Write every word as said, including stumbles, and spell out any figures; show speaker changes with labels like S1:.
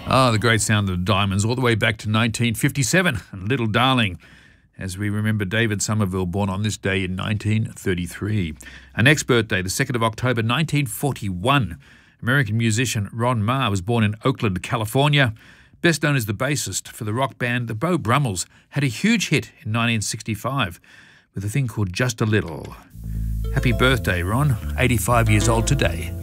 S1: Ah, the great sound of Diamonds all the way back to nineteen fifty-seven and Little Darling, as we remember David Somerville, born on this day in nineteen thirty-three. Our next birthday, the second of October nineteen forty-one. American musician Ron Maher was born in Oakland, California. Best known as the bassist for the rock band The Beau Brummels, had a huge hit in nineteen sixty-five with a thing called Just a Little. Happy birthday, Ron, eighty-five years old today.